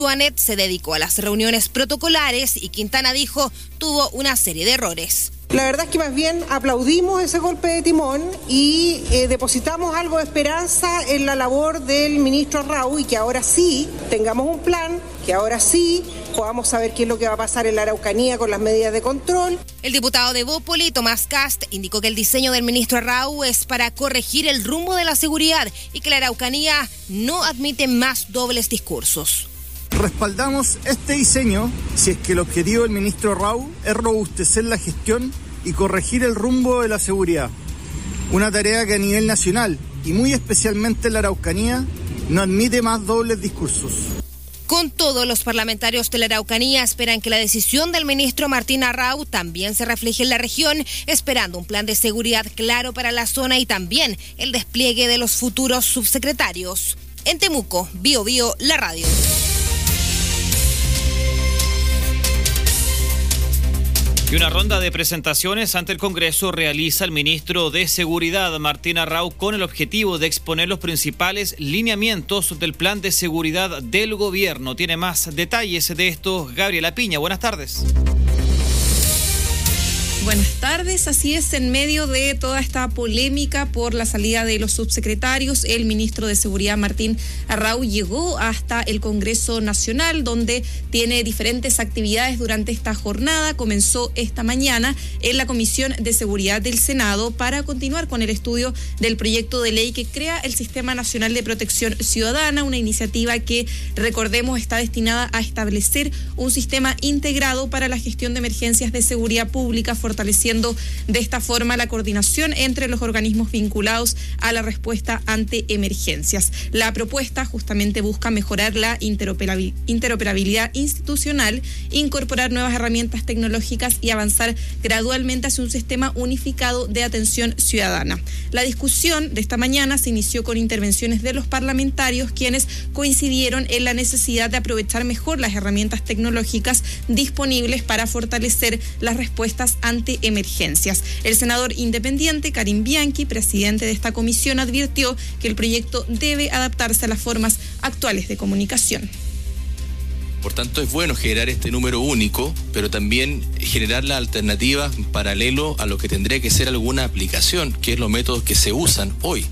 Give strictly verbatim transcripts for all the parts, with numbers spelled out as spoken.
Duanet se dedicó a las reuniones protocolares y Quintana dijo tuvo una serie de errores. La verdad es que más bien aplaudimos ese golpe de timón y eh, depositamos algo de esperanza en la labor del ministro Arrau y que ahora sí tengamos un plan, que ahora sí podamos saber qué es lo que va a pasar en la Araucanía con las medidas de control. El diputado de Bópoli, Tomás Cast, indicó que el diseño del ministro Arrau es para corregir el rumbo de la seguridad y que la Araucanía no admite más dobles discursos. Respaldamos este diseño si es que el objetivo del ministro Arrau es robustecer la gestión y corregir el rumbo de la seguridad. Una tarea que a nivel nacional y muy especialmente en la Araucanía no admite más dobles discursos. Con todo, los parlamentarios de la Araucanía esperan que la decisión del ministro Martín Arrau también se refleje en la región, esperando un plan de seguridad claro para la zona y también el despliegue de los futuros subsecretarios. En Temuco, Bio Bio, la radio. Y una ronda de presentaciones ante el Congreso realiza el ministro de Seguridad, Martín Arrau, con el objetivo de exponer los principales lineamientos del plan de seguridad del gobierno. Tiene más detalles de esto Gabriela Piña. Buenas tardes. Buenas tardes, así es, en medio de toda esta polémica por la salida de los subsecretarios, el ministro de Seguridad Martín Arrau llegó hasta el Congreso Nacional, donde tiene diferentes actividades durante esta jornada. Comenzó esta mañana en la Comisión de Seguridad del Senado para continuar con el estudio del proyecto de ley que crea el Sistema Nacional de Protección Ciudadana, una iniciativa que, recordemos, está destinada a establecer un sistema integrado para la gestión de emergencias de seguridad pública, fortaleciendo de esta forma la coordinación entre los organismos vinculados a la respuesta ante emergencias. La propuesta justamente busca mejorar la interoperabilidad institucional, incorporar nuevas herramientas tecnológicas y avanzar gradualmente hacia un sistema unificado de atención ciudadana. La discusión de esta mañana se inició con intervenciones de los parlamentarios, quienes coincidieron en la necesidad de aprovechar mejor las herramientas tecnológicas disponibles para fortalecer las respuestas ante emergencias. El senador independiente Karim Bianchi, presidente de esta comisión, advirtió que el proyecto debe adaptarse a las formas actuales de comunicación. Por tanto, es bueno generar este número único, pero también generar la alternativa en paralelo a lo que tendría que ser alguna aplicación, que es los métodos que se usan hoy.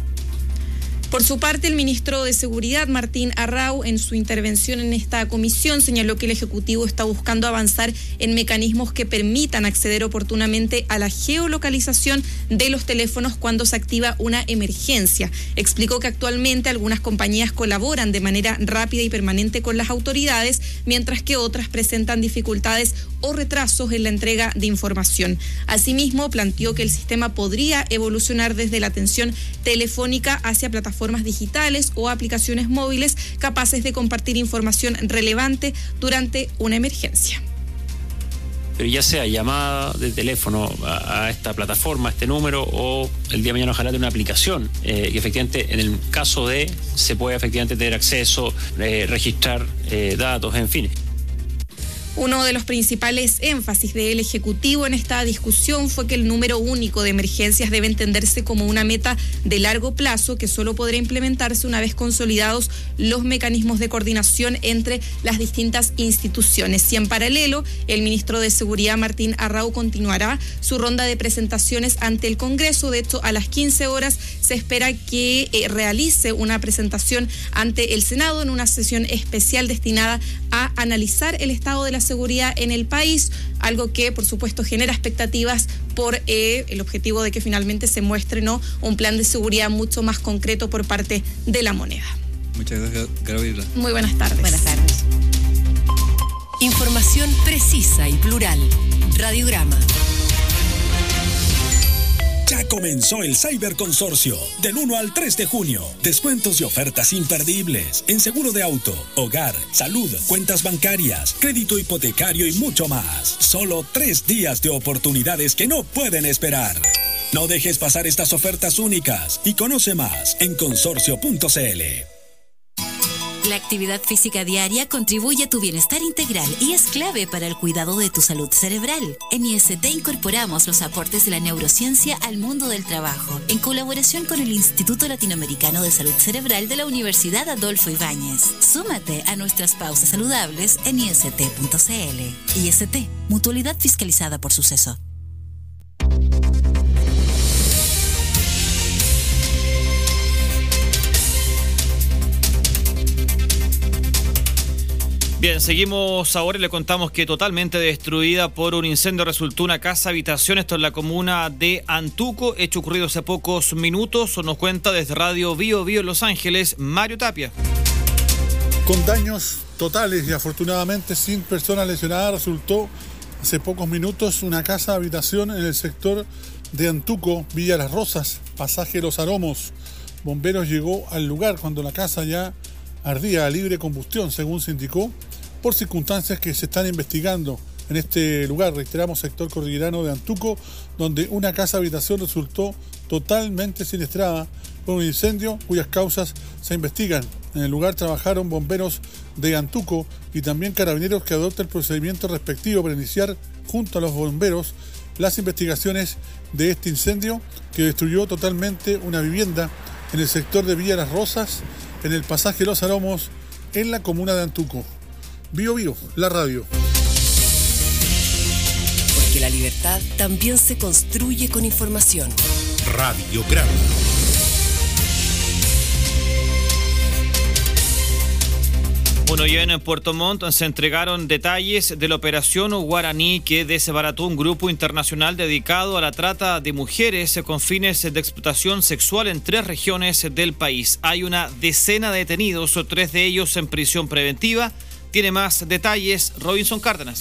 Por su parte, el ministro de Seguridad, Martín Arrau, en su intervención en esta comisión, señaló que el Ejecutivo está buscando avanzar en mecanismos que permitan acceder oportunamente a la geolocalización de los teléfonos cuando se activa una emergencia. Explicó que actualmente algunas compañías colaboran de manera rápida y permanente con las autoridades, mientras que otras presentan dificultades o retrasos en la entrega de información. Asimismo, planteó que el sistema podría evolucionar desde la atención telefónica hacia plataformas digitales o aplicaciones móviles capaces de compartir información relevante durante una emergencia. Pero ya sea llamada de teléfono a, a esta plataforma, a este número, o el día de mañana ojalá de una aplicación, eh, que efectivamente en el caso de se puede efectivamente tener acceso, eh, registrar eh, datos, en fin. Uno de los principales énfasis del Ejecutivo en esta discusión fue que el número único de emergencias debe entenderse como una meta de largo plazo que solo podrá implementarse una vez consolidados los mecanismos de coordinación entre las distintas instituciones. Y en paralelo, el ministro de Seguridad, Martín Arrau, continuará su ronda de presentaciones ante el Congreso. De hecho, a las quince horas se espera que eh, realice una presentación ante el Senado en una sesión especial destinada a analizar el estado de la seguridad en el país, algo que por supuesto genera expectativas por eh, el objetivo de que finalmente se muestre, ¿no?, un plan de seguridad mucho más concreto por parte de la moneda. Muchas gracias, Gabriela. Muy buenas tardes. Buenas tardes. Información precisa y plural. Radiograma. Ya comenzó el Cyberconsorcio, del uno al tres de junio. Descuentos y ofertas imperdibles en seguro de auto, hogar, salud, cuentas bancarias, crédito hipotecario y mucho más. Solo tres días de oportunidades que no pueden esperar. No dejes pasar estas ofertas únicas y conoce más en consorcio punto c l. La actividad física diaria contribuye a tu bienestar integral y es clave para el cuidado de tu salud cerebral. En I S T incorporamos los aportes de la neurociencia al mundo del trabajo, en colaboración con el Instituto Latinoamericano de Salud Cerebral de la Universidad Adolfo Ibáñez. Súmate a nuestras pausas saludables en I S T punto C L. I S T, mutualidad fiscalizada por Suceso. Bien, seguimos ahora y le contamos que totalmente destruida por un incendio resultó una casa habitación, esto en la comuna de Antuco, hecho ocurrido hace pocos minutos. Nos cuenta desde Radio Bio Bio en Los Ángeles, Mario Tapia. Con daños totales y afortunadamente sin personas lesionadas, resultó hace pocos minutos una casa habitación en el sector de Antuco, Villa Las Rosas, pasaje Los Aromos. Bomberos llegó al lugar cuando la casa ya ardía a libre combustión, según se indicó, por circunstancias que se están investigando en este lugar, reiteramos, sector cordillerano de Antuco, donde una casa habitación resultó totalmente siniestrada por un incendio cuyas causas se investigan. En el lugar trabajaron bomberos de Antuco y también carabineros que adoptan el procedimiento respectivo para iniciar junto a los bomberos las investigaciones de este incendio que destruyó totalmente una vivienda en el sector de Villa Las Rosas, en el pasaje Los Aromos, en la comuna de Antuco. Bio Bio, la radio. Porque la libertad también se construye con información. Radio Grande. Bueno, ya en Puerto Montt se entregaron detalles de la operación Guaraní que desbarató un grupo internacional dedicado a la trata de mujeres con fines de explotación sexual en tres regiones del país. Hay una decena de detenidos, tres de ellos en prisión preventiva. Tiene más detalles Robinson Cárdenas.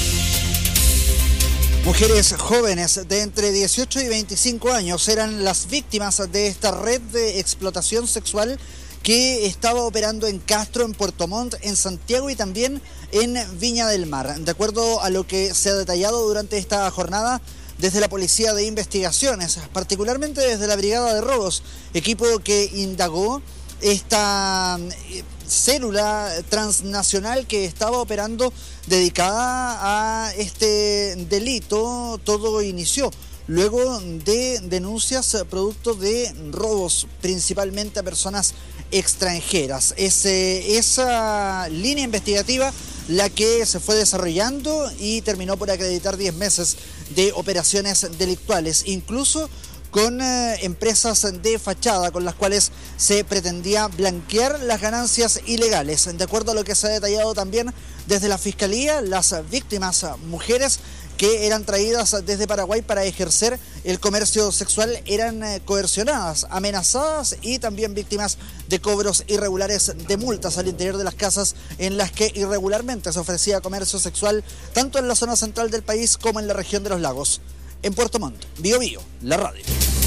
Mujeres jóvenes de entre dieciocho y veinticinco años eran las víctimas de esta red de explotación sexual que estaba operando en Castro, en Puerto Montt, en Santiago y también en Viña del Mar. De acuerdo a lo que se ha detallado durante esta jornada desde la Policía de Investigaciones, particularmente desde la Brigada de Robos, equipo que indagó esta célula transnacional que estaba operando dedicada a este delito. Todo inició luego de denuncias producto de robos, principalmente a personas extranjeras. Es eh, esa línea investigativa la que se fue desarrollando y terminó por acreditar diez meses de operaciones delictuales, incluso con eh, empresas de fachada con las cuales se pretendía blanquear las ganancias ilegales. De acuerdo a lo que se ha detallado también desde la Fiscalía, las víctimas mujeres que eran traídas desde Paraguay para ejercer el comercio sexual eran eh, coercionadas, amenazadas y también víctimas de cobros irregulares de multas al interior de las casas en las que irregularmente se ofrecía comercio sexual tanto en la zona central del país como en la región de los lagos. En Puerto Montt, Bio Bio, la radio.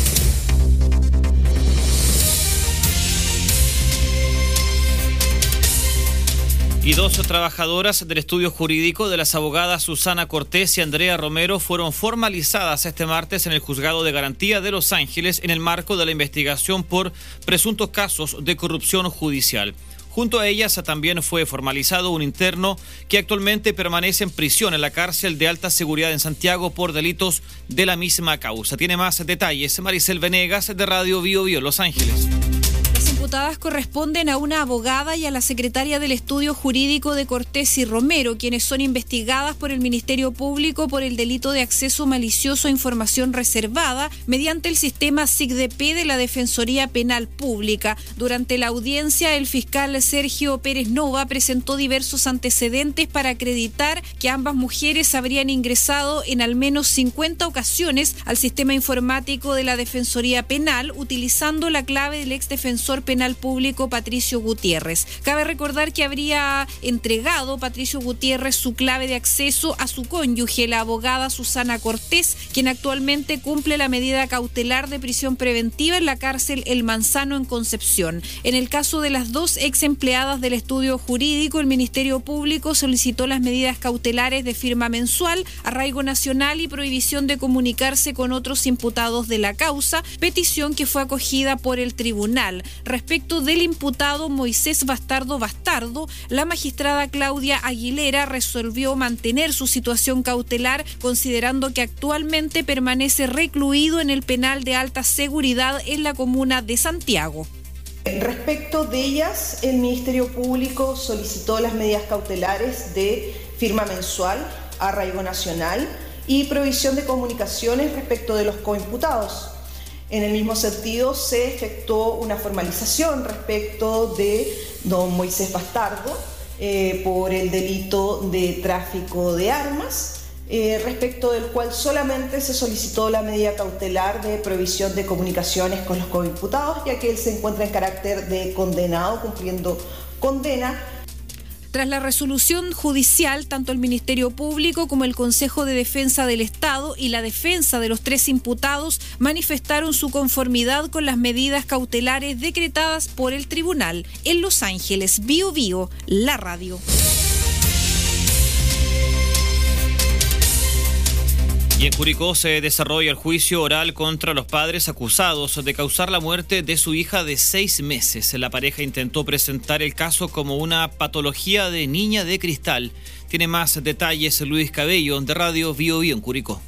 Y dos trabajadoras del estudio jurídico de las abogadas Susana Cortés y Andrea Romero fueron formalizadas este martes en el Juzgado de Garantía de Los Ángeles en el marco de la investigación por presuntos casos de corrupción judicial. Junto a ellas también fue formalizado un interno que actualmente permanece en prisión en la cárcel de alta seguridad en Santiago por delitos de la misma causa. Tiene más detalles Maricel Venegas de Radio Bio Bio, Los Ángeles. Las imputadas corresponden a una abogada y a la secretaria del estudio jurídico de Cortés y Romero, quienes son investigadas por el Ministerio Público por el delito de acceso malicioso a información reservada mediante el sistema S I C D P de la Defensoría Penal Pública. Durante la audiencia, el fiscal Sergio Pérez Nova presentó diversos antecedentes para acreditar que ambas mujeres habrían ingresado en al menos cincuenta ocasiones al sistema informático de la Defensoría Penal utilizando la clave del exdefensor penal público Patricio Gutiérrez. Cabe recordar que habría entregado Patricio Gutiérrez su clave de acceso a su cónyuge, la abogada Susana Cortés, quien actualmente cumple la medida cautelar de prisión preventiva en la cárcel El Manzano en Concepción. En el caso de las dos ex empleadas del estudio jurídico, el Ministerio Público solicitó las medidas cautelares de firma mensual, arraigo nacional y prohibición de comunicarse con otros imputados de la causa, petición que fue acogida por el tribunal. Respecto respecto del imputado Moisés Bastardo Bastardo, la magistrada Claudia Aguilera resolvió mantener su situación cautelar, considerando que actualmente permanece recluido en el penal de alta seguridad en la comuna de Santiago. Respecto de ellas, el Ministerio Público solicitó las medidas cautelares de firma mensual, arraigo nacional y provisión de comunicaciones respecto de los coimputados. En el mismo sentido, se efectuó una formalización respecto de don Moisés Bastardo eh, por el delito de tráfico de armas, eh, respecto del cual solamente se solicitó la medida cautelar de provisión de comunicaciones con los coimputados, ya que él se encuentra en carácter de condenado, cumpliendo condena. Tras la resolución judicial, tanto el Ministerio Público como el Consejo de Defensa del Estado y la defensa de los tres imputados manifestaron su conformidad con las medidas cautelares decretadas por el tribunal. En Los Ángeles, Bio Bio, la radio. Y en Curicó se desarrolla el juicio oral contra los padres acusados de causar la muerte de su hija de seis meses. La pareja intentó presentar el caso como una patología de niña de cristal. Tiene más detalles Luis Cabello, de Radio Bio Bio en Curicó.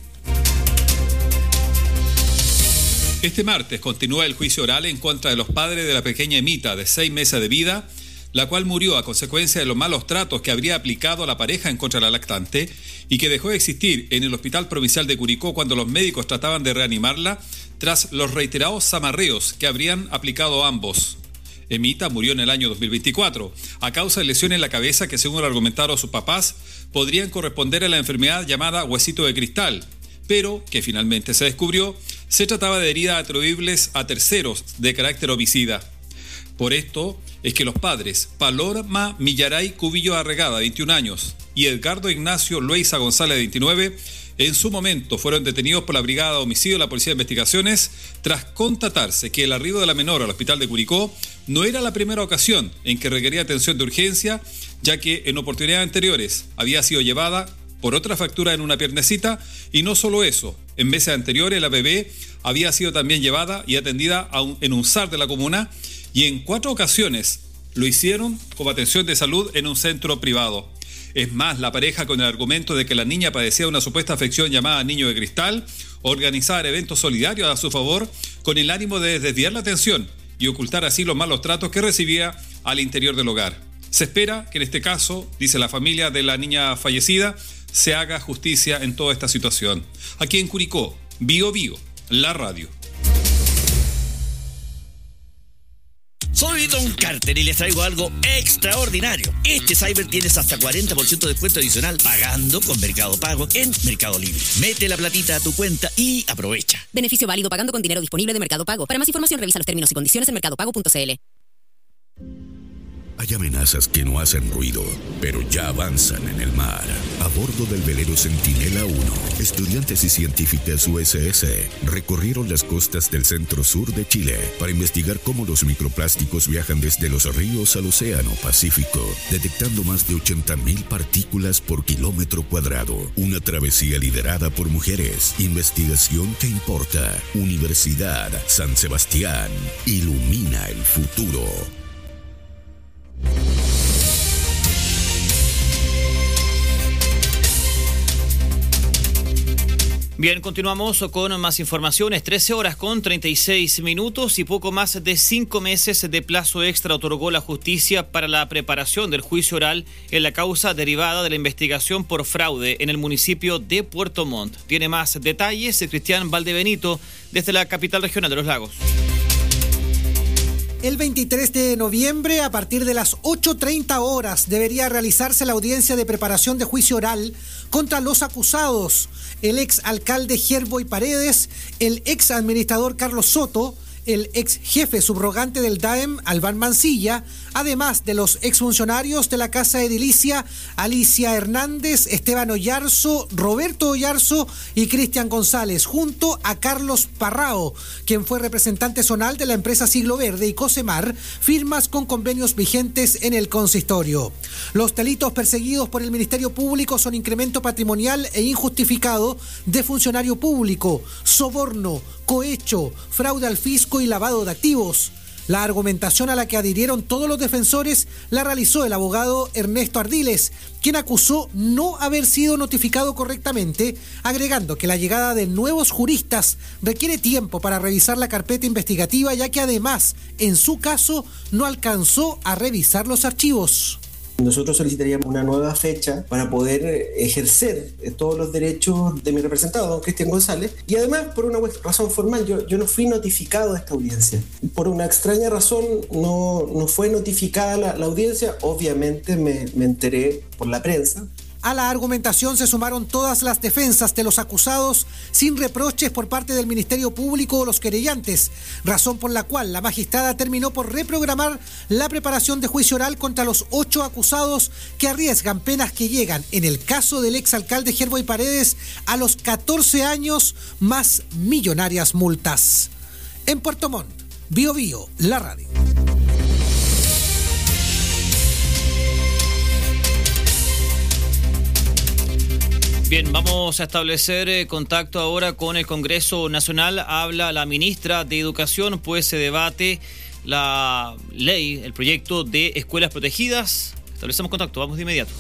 Este martes continúa el juicio oral en contra de los padres de la pequeña Emita, de seis meses de vida, la cual murió a consecuencia de los malos tratos que habría aplicado a la pareja en contra de la lactante y que dejó de existir en el Hospital Provincial de Curicó cuando los médicos trataban de reanimarla tras los reiterados zamarreos que habrían aplicado ambos. Emita murió en el año dos mil veinticuatro a causa de lesiones en la cabeza que, según argumentaron sus papás, podrían corresponder a la enfermedad llamada huesito de cristal, pero que finalmente se descubrió se trataba de heridas atribuibles a terceros de carácter homicida. Por esto es que los padres Paloma Millaray Cubillo Arregada, veintiún años, y Edgardo Ignacio Luisa González, veintinueve, en su momento fueron detenidos por la Brigada de Homicidio de la Policía de Investigaciones tras constatarse que el arribo de la menor al hospital de Curicó no era la primera ocasión en que requería atención de urgencia, ya que en oportunidades anteriores había sido llevada por otra fractura en una piernecita, y no solo eso, en meses anteriores la bebé había sido también llevada y atendida a un, en un S A R de la comuna, y en cuatro ocasiones lo hicieron como atención de salud en un centro privado. Es más, la pareja, con el argumento de que la niña padecía una supuesta afección llamada niño de cristal, organizaba eventos solidarios a su favor con el ánimo de desviar la atención y ocultar así los malos tratos que recibía al interior del hogar. Se espera que en este caso, dice la familia de la niña fallecida, se haga justicia en toda esta situación. Aquí en Curicó, Bio Bio, la radio. Soy Don Carter y les traigo algo extraordinario. Este Cyber tienes hasta cuarenta por ciento de descuento adicional pagando con Mercado Pago en Mercado Libre. Mete la platita a tu cuenta y aprovecha. Beneficio válido pagando con dinero disponible de Mercado Pago. Para más información revisa los términos y condiciones en mercado pago punto c l. Hay amenazas que no hacen ruido, pero ya avanzan en el mar. A bordo del velero Centinela uno, estudiantes y científicas U S S recorrieron las costas del centro-sur de Chile para investigar cómo los microplásticos viajan desde los ríos al Océano Pacífico, detectando más de ochenta mil partículas por kilómetro cuadrado. Una travesía liderada por mujeres. Investigación que importa. Universidad San Sebastián. Ilumina el futuro. Bien, continuamos con más informaciones. trece horas con treinta y seis minutos y poco más de cinco meses de plazo extra otorgó la justicia para la preparación del juicio oral en la causa derivada de la investigación por fraude en el municipio de Puerto Montt. Tiene más detalles Cristian Valdebenito desde la capital regional de Los Lagos. El veintitrés de noviembre, a partir de las ocho treinta horas, debería realizarse la audiencia de preparación de juicio oral contra los acusados, el ex alcalde Gerboy Paredes, el ex administrador Carlos Soto, el ex jefe subrogante del D A E M, Albán Mancilla, además de los exfuncionarios de la Casa Edilicia, Alicia Hernández, Esteban Oyarzo, Roberto Oyarzo y Cristian González, junto a Carlos Parrao, quien fue representante zonal de la empresa Siglo Verde y Cosemar, firmas con convenios vigentes en el consistorio. Los delitos perseguidos por el Ministerio Público son incremento patrimonial e injustificado de funcionario público, soborno, cohecho, fraude al fisco y lavado de activos. La argumentación a la que adhirieron todos los defensores la realizó el abogado Ernesto Ardiles, quien acusó no haber sido notificado correctamente, agregando que la llegada de nuevos juristas requiere tiempo para revisar la carpeta investigativa, ya que además, en su caso, no alcanzó a revisar los archivos. Nosotros solicitaríamos una nueva fecha para poder ejercer todos los derechos de mi representado, don Cristian González, y además por una razón formal, yo, yo no fui notificado de esta audiencia. Por una extraña razón no, no fue notificada la, la audiencia, obviamente me, me enteré por la prensa. A la argumentación se sumaron todas las defensas de los acusados sin reproches por parte del Ministerio Público o los querellantes, razón por la cual la magistrada terminó por reprogramar la preparación de juicio oral contra los ocho acusados que arriesgan penas que llegan, en el caso del exalcalde Gerboy Paredes, a los catorce años más millonarias multas. En Puerto Montt, Bio Bio, la radio. Bien, vamos a establecer eh, contacto ahora con el Congreso Nacional. Habla la ministra de Educación, pues se debate la ley, el proyecto de escuelas protegidas. Establecemos contacto, vamos de inmediato.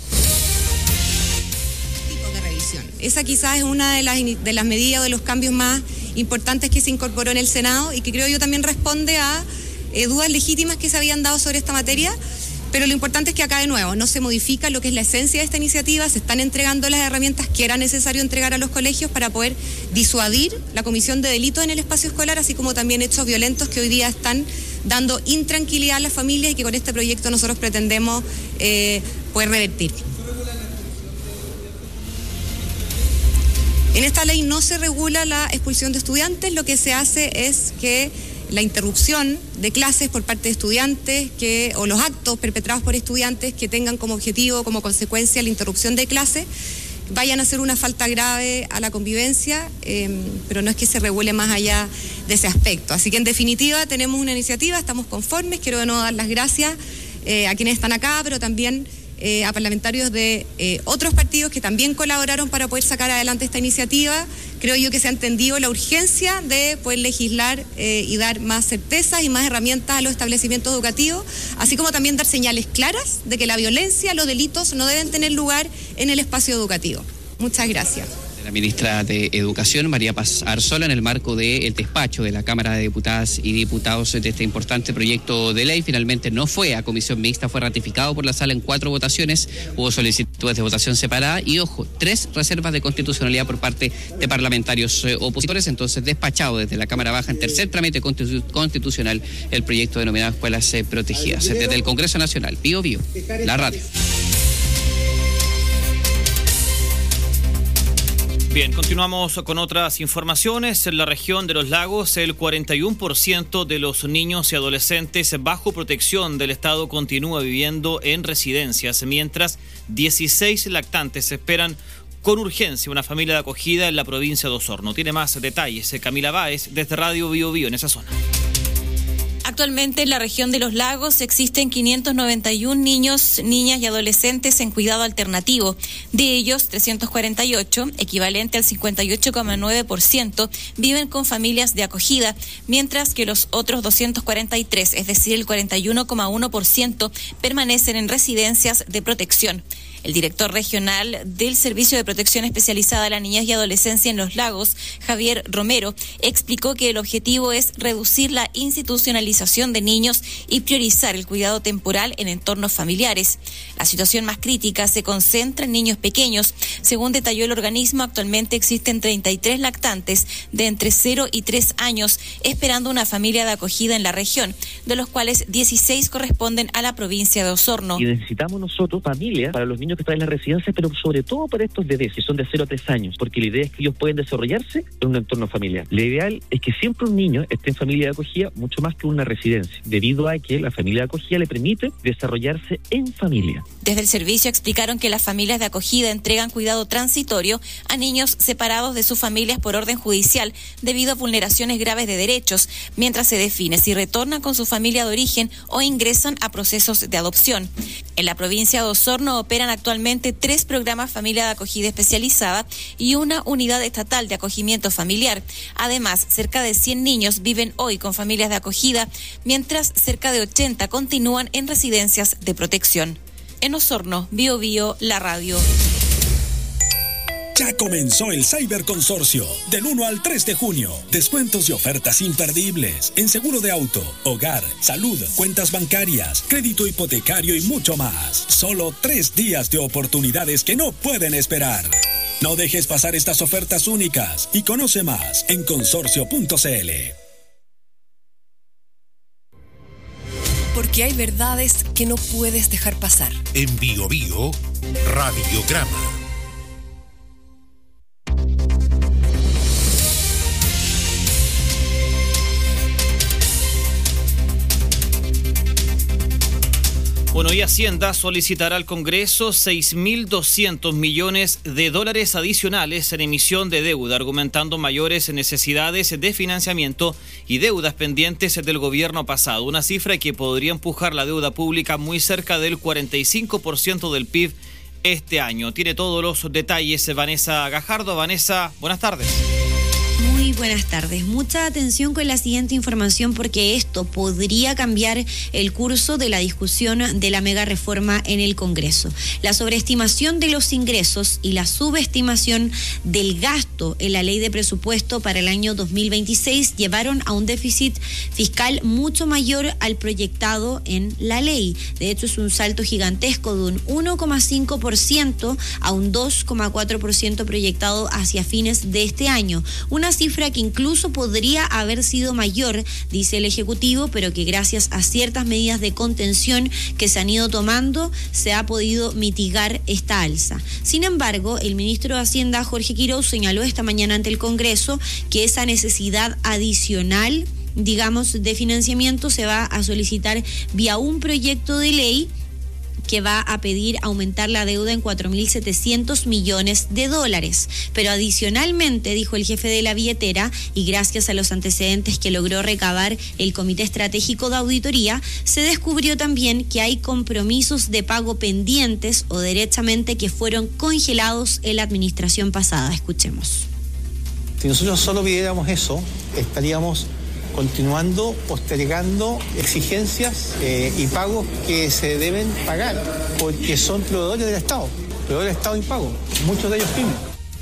De revisión. Esa quizás es una de las, de las medidas o de los cambios más importantes que se incorporó en el Senado y que creo yo también responde a eh, dudas legítimas que se habían dado sobre esta materia. Pero lo importante es que acá de nuevo no se modifica lo que es la esencia de esta iniciativa, se están entregando las herramientas que era necesario entregar a los colegios para poder disuadir la comisión de delitos en el espacio escolar, así como también hechos violentos que hoy día están dando intranquilidad a las familias y que con este proyecto nosotros pretendemos eh, poder revertir. En esta ley no se regula la expulsión de estudiantes, lo que se hace es que la interrupción de clases por parte de estudiantes que, o los actos perpetrados por estudiantes que tengan como objetivo, como consecuencia la interrupción de clases, vayan a ser una falta grave a la convivencia, eh, pero no es que se regule más allá de ese aspecto. Así que en definitiva tenemos una iniciativa, estamos conformes, quiero de nuevo dar las gracias eh, a quienes están acá, pero también Eh, a parlamentarios de eh, otros partidos que también colaboraron para poder sacar adelante esta iniciativa. Creo yo que se ha entendido la urgencia de poder legislar eh, y dar más certezas y más herramientas a los establecimientos educativos, así como también dar señales claras de que la violencia, los delitos no deben tener lugar en el espacio educativo. Muchas gracias. La ministra de Educación, María Paz Arzola, en el marco del despacho de la Cámara de Diputadas y Diputados de este importante proyecto de ley. Finalmente no fue a comisión mixta, fue ratificado por la sala en cuatro votaciones, hubo solicitudes de votación separada y, ojo, tres reservas de constitucionalidad por parte de parlamentarios eh, opositores. Entonces, despachado desde la Cámara Baja en tercer trámite constitu- constitucional el proyecto denominado Escuelas eh, Protegidas. Desde el Congreso Nacional, Bio Bio, la radio. Bien, continuamos con otras informaciones. En la región de Los Lagos, el cuarenta y uno por ciento de los niños y adolescentes bajo protección del Estado continúa viviendo en residencias, mientras dieciséis lactantes esperan con urgencia una familia de acogida en la provincia de Osorno. Tiene más detalles Camila Báez desde Radio Bio Bio en esa zona. Actualmente en la región de Los Lagos existen quinientos noventa y uno niños, niñas y adolescentes en cuidado alternativo. De ellos, trescientos cuarenta y ocho, equivalente al cincuenta y ocho coma nueve por ciento, viven con familias de acogida, mientras que los otros doscientos cuarenta y tres, es decir, el cuarenta y uno coma uno por ciento, permanecen en residencias de protección. El director regional del Servicio de Protección Especializada a la Niñez y Adolescencia en Los Lagos, Javier Romero, explicó que el objetivo es reducir la institucionalización de niños y priorizar el cuidado temporal en entornos familiares. La situación más crítica se concentra en niños pequeños. Según detalló el organismo, actualmente existen treinta y tres lactantes de entre cero y tres años esperando una familia de acogida en la región, de los cuales dieciséis corresponden a la provincia de Osorno. Y necesitamos nosotros familias para los niños que están en las residencias, pero sobre todo para estos bebés que son de cero a tres años, porque la idea es que ellos pueden desarrollarse en un entorno familiar. Lo ideal es que siempre un niño esté en familia de acogida mucho más que una residencia, debido a que la familia de acogida le permite desarrollarse en familia. Desde el servicio explicaron que las familias de acogida entregan cuidado transitorio a niños separados de sus familias por orden judicial debido a vulneraciones graves de derechos, mientras se define si retornan con su familia de origen o ingresan a procesos de adopción. En la provincia de Osorno operan actualmente tres programas familia de acogida especializada y una unidad estatal de acogimiento familiar. Además, cerca de cien niños viven hoy con familias de acogida, mientras cerca de ochenta continúan en residencias de protección. En Osorno, Bio Bio, la radio. Ya comenzó el Cyberconsorcio, del uno al tres de junio. Descuentos y ofertas imperdibles en seguro de auto, hogar, salud, cuentas bancarias, crédito hipotecario y mucho más. Solo tres días de oportunidades que no pueden esperar. No dejes pasar estas ofertas únicas y conoce más en consorcio punto c l. Porque hay verdades que no puedes dejar pasar. En Bio Bio, Radiograma. Bueno, y Hacienda solicitará al Congreso seis mil doscientos millones de dólares adicionales en emisión de deuda, argumentando mayores necesidades de financiamiento y deudas pendientes del gobierno pasado, una cifra que podría empujar la deuda pública muy cerca del cuarenta y cinco por ciento del P I B este año. Tiene todos los detalles Vanessa Gajardo. Vanessa, buenas tardes. Muy buenas tardes. Mucha atención con la siguiente información porque esto podría cambiar el curso de la discusión de la mega reforma en el Congreso. La sobreestimación de los ingresos y la subestimación del gasto en la ley de presupuesto para el año dos mil veintiséis llevaron a un déficit fiscal mucho mayor al proyectado en la ley. De hecho, es un salto gigantesco de un uno coma cinco por ciento a un dos coma cuatro por ciento proyectado hacia fines de este año. Una cifra que incluso podría haber sido mayor, dice el Ejecutivo, pero que gracias a ciertas medidas de contención que se han ido tomando, se ha podido mitigar esta alza. Sin embargo, el ministro de Hacienda, Jorge Quiroz, señaló esta mañana ante el Congreso que esa necesidad adicional, digamos, de financiamiento se va a solicitar vía un proyecto de ley que va a pedir aumentar la deuda en cuatro mil setecientos millones de dólares. Pero adicionalmente, dijo el jefe de la billetera, y gracias a los antecedentes que logró recabar el Comité Estratégico de Auditoría, se descubrió también que hay compromisos de pago pendientes o derechamente que fueron congelados en la administración pasada. Escuchemos. Si nosotros solo pidiéramos eso, estaríamos continuando postergando exigencias eh, y pagos que se deben pagar porque son proveedores del Estado, proveedores del Estado impago, muchos de ellos pymes.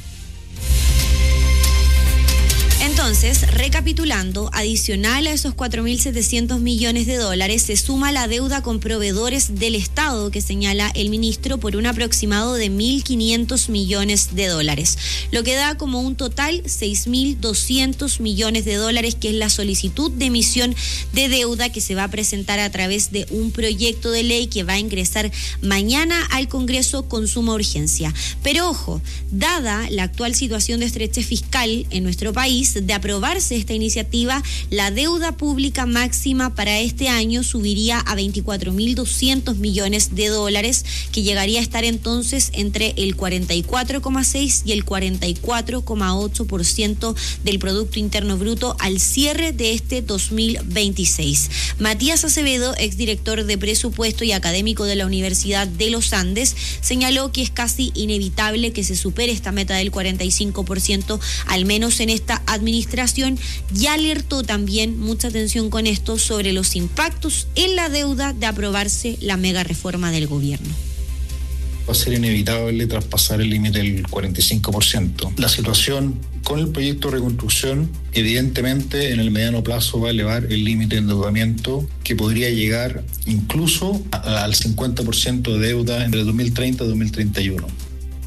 Entonces, recapitulando, adicional a esos cuatro mil setecientos millones de dólares, se suma la deuda con proveedores del Estado que señala el ministro por un aproximado de mil quinientos millones de dólares, lo que da como un total seis mil doscientos millones de dólares, que es la solicitud de emisión de deuda que se va a presentar a través de un proyecto de ley que va a ingresar mañana al Congreso con suma urgencia. Pero ojo, dada la actual situación de estrechez fiscal en nuestro país, de aprobarse esta iniciativa, la deuda pública máxima para este año subiría a veinticuatro mil doscientos millones de dólares, que llegaría a estar entonces entre el cuarenta y cuatro coma seis y el cuarenta y cuatro coma ocho por ciento del Producto Interno Bruto al cierre de este dos mil veintiséis. Matías Acevedo, exdirector de presupuesto y académico de la Universidad de los Andes, señaló que es casi inevitable que se supere esta meta del cuarenta y cinco por ciento, al menos en esta administración, y alertó también, mucha atención con esto, sobre los impactos en la deuda de aprobarse la mega reforma del gobierno. Va a ser inevitable traspasar el límite del cuarenta y cinco por ciento. La situación con el proyecto de reconstrucción, evidentemente, en el mediano plazo va a elevar el límite de endeudamiento, que podría llegar incluso a, al cincuenta por ciento de deuda entre dos mil treinta y dos mil treinta y uno.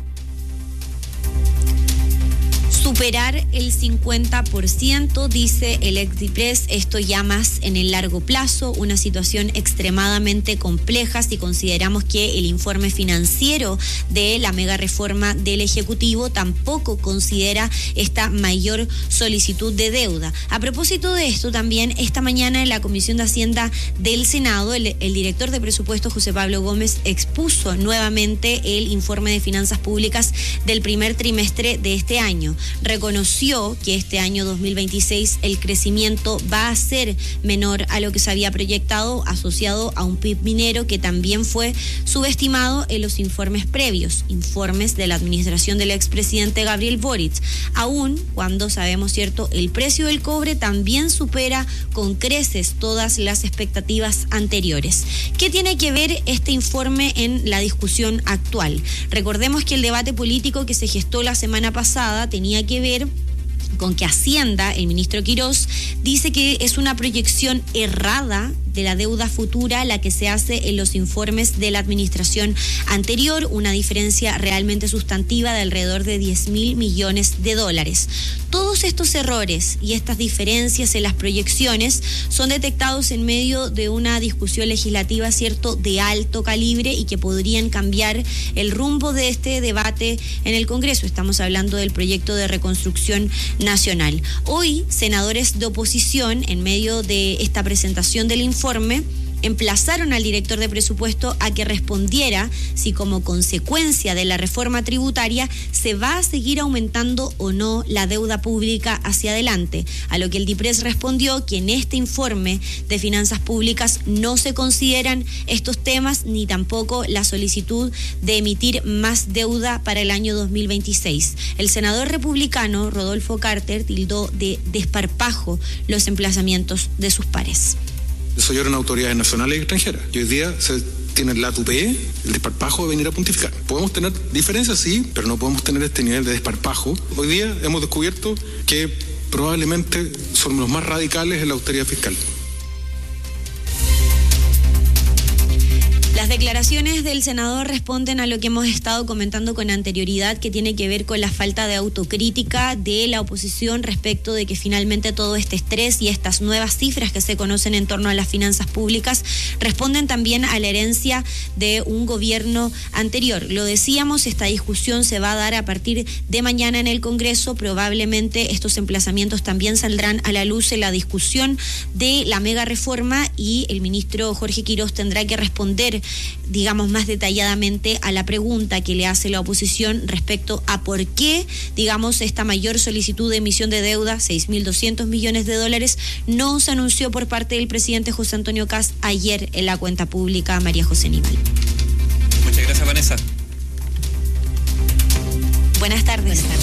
Superar el cincuenta por ciento, dice el Exdipres, esto ya más en el largo plazo, una situación extremadamente compleja si consideramos que el informe financiero de la mega reforma del Ejecutivo tampoco considera esta mayor solicitud de deuda. A propósito de esto, también esta mañana en la Comisión de Hacienda del Senado, el, el director de presupuesto, José Pablo Gómez, expuso nuevamente el informe de finanzas públicas del primer trimestre de este año. reconoció que este año dos mil veintiséis el crecimiento va a ser menor a lo que se había proyectado, asociado a un P I B minero que también fue subestimado en los informes previos, informes de la administración del expresidente Gabriel Boric, aún cuando sabemos, cierto, el precio del cobre también supera con creces todas las expectativas anteriores. ¿Qué tiene que ver este informe en la discusión actual? Recordemos que el debate político que se gestó la semana pasada tenía que ver con que Hacienda, el ministro Quirós, dice que es una proyección errada de la deuda futura la que se hace en los informes de la administración anterior, una diferencia realmente sustantiva de alrededor de diez mil millones de dólares. Todos estos errores y estas diferencias en las proyecciones son detectados en medio de una discusión legislativa, cierto, de alto calibre y que podrían cambiar el rumbo de este debate en el Congreso. Estamos hablando del proyecto de reconstrucción nacional. Hoy, senadores de oposición, en medio de esta presentación del informe, informe, emplazaron al director de presupuesto a que respondiera si como consecuencia de la reforma tributaria se va a seguir aumentando o no la deuda pública hacia adelante, a lo que el DIPRES respondió que en este informe de finanzas públicas no se consideran estos temas ni tampoco la solicitud de emitir más deuda para el año dos mil veintiséis. El senador republicano Rodolfo Carter tildó de desparpajo los emplazamientos de sus pares. Desoyeron autoridades nacionales y extranjeras. Y hoy día se tiene la tupé, el desparpajo de venir a pontificar. Podemos tener diferencias, sí, pero no podemos tener este nivel de desparpajo. Hoy día hemos descubierto que probablemente son los más radicales en la austeridad fiscal. Las declaraciones del senador responden a lo que hemos estado comentando con anterioridad, que tiene que ver con la falta de autocrítica de la oposición respecto de que finalmente todo este estrés y estas nuevas cifras que se conocen en torno a las finanzas públicas responden también a la herencia de un gobierno anterior. Lo decíamos, esta discusión se va a dar a partir de mañana en el Congreso. Probablemente estos emplazamientos también saldrán a la luz en la discusión de la mega reforma y el ministro Jorge Quirós tendrá que responder, digamos, más detalladamente a la pregunta que le hace la oposición respecto a por qué, digamos, esta mayor solicitud de emisión de deuda, seis mil doscientos millones de dólares, no se anunció por parte del presidente José Antonio Kast ayer en la cuenta pública María José Nival. Muchas gracias, Vanessa. Buenas tardes. Buenas tardes.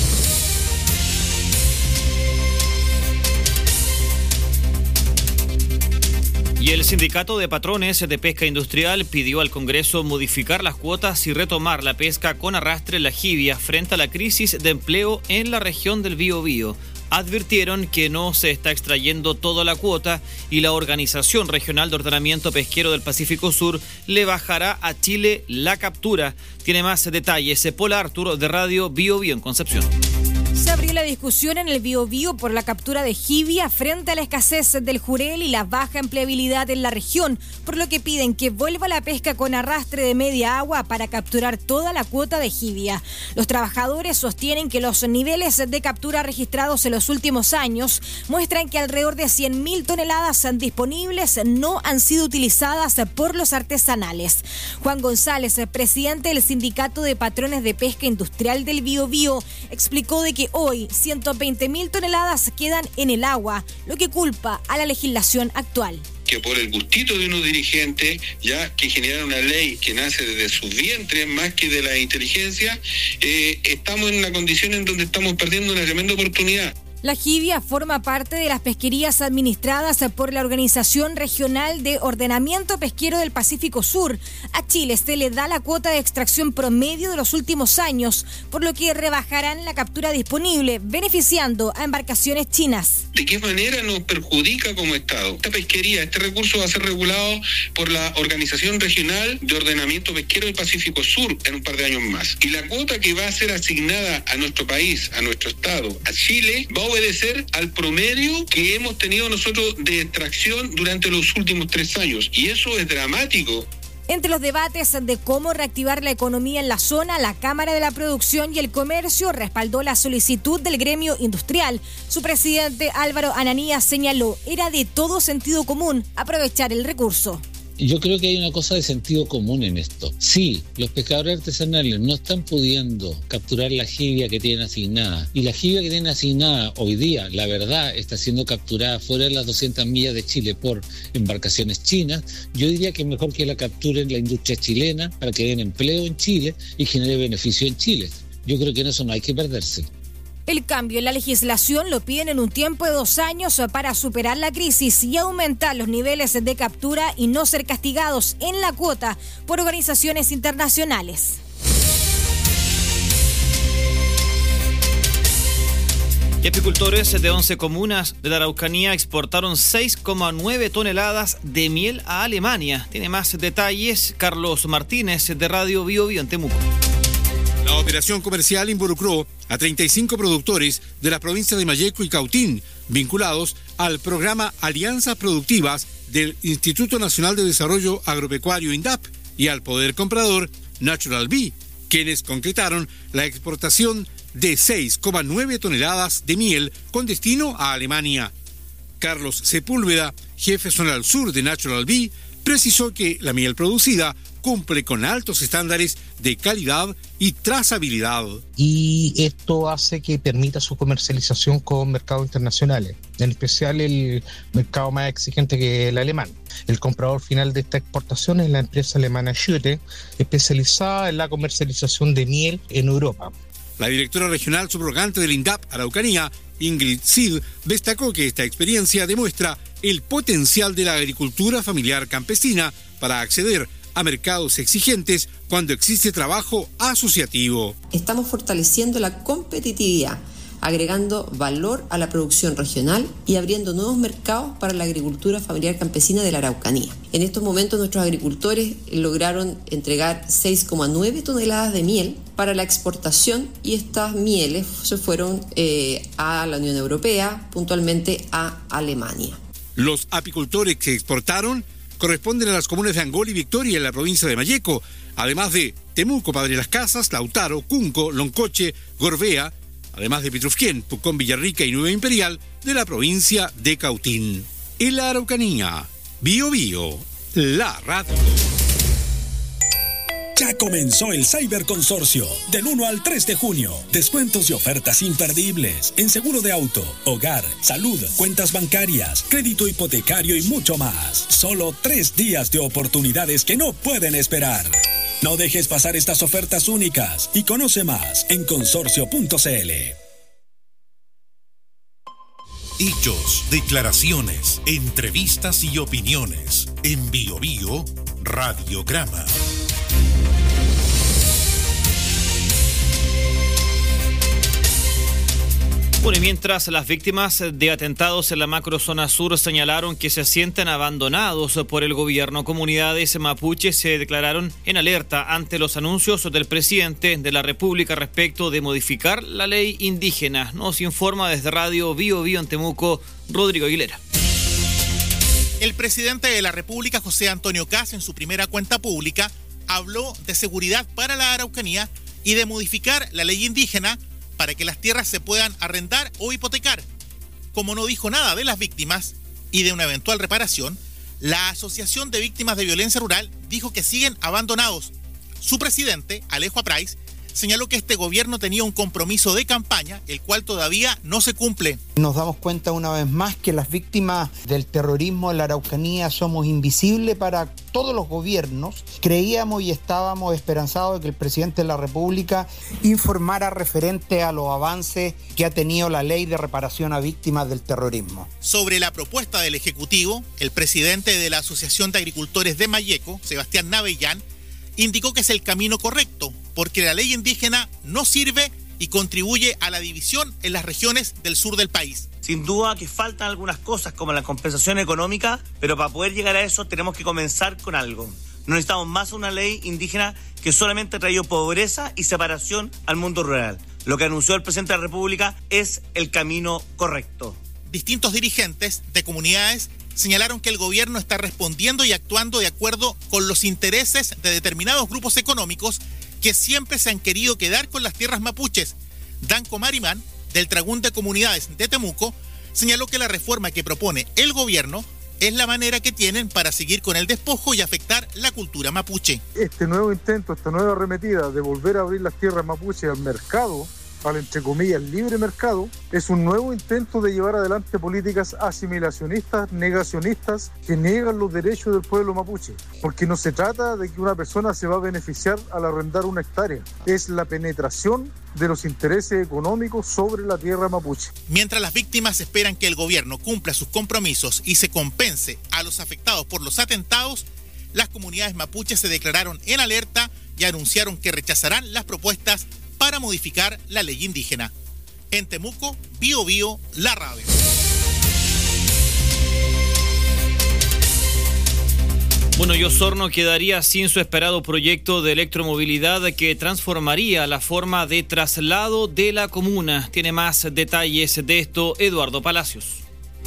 Y el Sindicato de Patrones de Pesca Industrial pidió al Congreso modificar las cuotas y retomar la pesca con arrastre en la jibia frente a la crisis de empleo en la región del Biobío. Advirtieron que no se está extrayendo toda la cuota y la Organización Regional de Ordenamiento Pesquero del Pacífico Sur le bajará a Chile la captura. Tiene más detalles Paula Arturo de Radio Biobío en Concepción. Se abrió la discusión en el Biobío por la captura de jibia frente a la escasez del jurel y la baja empleabilidad en la región, por lo que piden que vuelva la pesca con arrastre de media agua para capturar toda la cuota de jibia. Los trabajadores sostienen que los niveles de captura registrados en los últimos años muestran que alrededor de cien mil toneladas disponibles no han sido utilizadas por los artesanales. Juan González, presidente del Sindicato de Patrones de Pesca Industrial del Biobío, explicó de que hoy ciento veinte mil toneladas quedan en el agua, lo que culpa a la legislación actual. Que por el gustito de unos dirigentes, ya que generan una ley que nace desde sus vientres más que de la inteligencia, eh, estamos en una condición en donde estamos perdiendo una tremenda oportunidad. La jibia forma parte de las pesquerías administradas por la Organización Regional de Ordenamiento Pesquero del Pacífico Sur. A Chile se le da la cuota de extracción promedio de los últimos años, por lo que rebajarán la captura disponible, beneficiando a embarcaciones chinas. ¿De qué manera nos perjudica como Estado? Esta pesquería, este recurso va a ser regulado por la Organización Regional de Ordenamiento Pesquero del Pacífico Sur en un par de años más. Y la cuota que va a ser asignada a nuestro país, a nuestro Estado, a Chile, va a obedecer al promedio que hemos tenido nosotros de extracción durante los últimos tres años. Y eso es dramático. Entre los debates de cómo reactivar la economía en la zona, la Cámara de la Producción y el Comercio respaldó la solicitud del gremio industrial. Su presidente Álvaro Ananías señaló, era de todo sentido común aprovechar el recurso. Yo creo que hay una cosa de sentido común en esto. Sí, los pescadores artesanales no están pudiendo capturar la jibia que tienen asignada, y la jibia que tienen asignada hoy día, la verdad, está siendo capturada fuera de las doscientas millas de Chile por embarcaciones chinas. Yo diría que es mejor que la capturen la industria chilena para que den empleo en Chile y genere beneficio en Chile. Yo creo que en eso no hay que perderse. El cambio en la legislación lo piden en un tiempo de dos años para superar la crisis y aumentar los niveles de captura y no ser castigados en la cuota por organizaciones internacionales. Y apicultores de once comunas de la Araucanía exportaron seis coma nueve toneladas de miel a Alemania. Tiene más detalles Carlos Martínez de Radio Bio Bio en Temuco. La operación comercial involucró a treinta y cinco productores de las provincias de Malleco y Cautín, vinculados al programa Alianzas Productivas del Instituto Nacional de Desarrollo Agropecuario INDAP y al poder comprador Natural Bee, quienes concretaron la exportación de seis coma nueve toneladas de miel con destino a Alemania. Carlos Sepúlveda, jefe zonal sur de Natural Bee, precisó que la miel producida cumple con altos estándares de calidad y trazabilidad. Y esto hace que permita su comercialización con mercados internacionales, en especial el mercado más exigente que el alemán. El comprador final de esta exportación es la empresa alemana Schütte, especializada en la comercialización de miel en Europa. La directora regional subrogante del INDAP Araucanía, Ingrid Sid, destacó que esta experiencia demuestra el potencial de la agricultura familiar campesina para acceder a mercados exigentes cuando existe trabajo asociativo. Estamos fortaleciendo la competitividad, agregando valor a la producción regional y abriendo nuevos mercados para la agricultura familiar campesina de la Araucanía. En estos momentos nuestros agricultores lograron entregar seis coma nueve toneladas de miel para la exportación y estas mieles se fueron eh, a la Unión Europea, puntualmente a Alemania. Los apicultores que exportaron corresponden a las comunas de Angol y Victoria en la provincia de Malleco, además de Temuco, Padre Las Casas, Lautaro, Cunco, Loncoche, Gorbea, además de Pitrufquén, Pucón, Villarrica y Nueva Imperial de la provincia de Cautín. En la Araucanía, Bio Bio, la radio. Ya comenzó el Cyberconsorcio del uno al tres de junio. Descuentos y ofertas imperdibles en seguro de auto, hogar, salud, cuentas bancarias, crédito hipotecario y mucho más. Solo tres días de oportunidades que no pueden esperar. No dejes pasar estas ofertas únicas y conoce más en consorcio punto c l. Hechos, declaraciones, entrevistas y opiniones en Bio Bio Radiograma. Bueno, y mientras las víctimas de atentados en la macrozona sur señalaron que se sienten abandonados por el gobierno, comunidades mapuches se declararon en alerta ante los anuncios del presidente de la República respecto de modificar la ley indígena. Nos informa desde Radio Bio Bio en Temuco, Rodrigo Aguilera. El presidente de la República, José Antonio Kast, en su primera cuenta pública, habló de seguridad para la Araucanía y de modificar la ley indígena para que las tierras se puedan arrendar o hipotecar. Como no dijo nada de las víctimas y de una eventual reparación, la Asociación de Víctimas de Violencia Rural dijo que siguen abandonados. Su presidente, Alejo Aprais, señaló que este gobierno tenía un compromiso de campaña, el cual todavía no se cumple. Nos damos cuenta una vez más que las víctimas del terrorismo en la Araucanía somos invisibles para todos los gobiernos. Creíamos y estábamos esperanzados de que el presidente de la República informara referente a los avances que ha tenido la ley de reparación a víctimas del terrorismo. Sobre la propuesta del Ejecutivo, el presidente de la Asociación de Agricultores de Malleco, Sebastián Navellán, indicó que es el camino correcto, porque la ley indígena no sirve y contribuye a la división en las regiones del sur del país. Sin duda que faltan algunas cosas como la compensación económica, pero para poder llegar a eso tenemos que comenzar con algo. No necesitamos más una ley indígena que solamente ha traído pobreza y separación al mundo rural. Lo que anunció el presidente de la República es el camino correcto. Distintos dirigentes de comunidades señalaron que el gobierno está respondiendo y actuando de acuerdo con los intereses de determinados grupos económicos que siempre se han querido quedar con las tierras mapuches. Danco Marimán, del Tragún de Comunidades de Temuco, señaló que la reforma que propone el gobierno es la manera que tienen para seguir con el despojo y afectar la cultura mapuche. Este nuevo intento, esta nueva arremetida de volver a abrir las tierras mapuche al mercado, al entre comillas libre mercado, es un nuevo intento de llevar adelante políticas asimilacionistas, negacionistas, que niegan los derechos del pueblo mapuche. Porque no se trata de que una persona se va a beneficiar al arrendar una hectárea, es la penetración de los intereses económicos sobre la tierra mapuche. Mientras las víctimas esperan que el gobierno cumpla sus compromisos y se compense a los afectados por los atentados, las comunidades mapuches se declararon en alerta y anunciaron que rechazarán las propuestas para modificar la ley indígena. En Temuco, Bio Bio, la radio. Bueno, y Osorno quedaría sin su esperado proyecto de electromovilidad que transformaría la forma de traslado de la comuna. Tiene más detalles de esto Eduardo Palacios.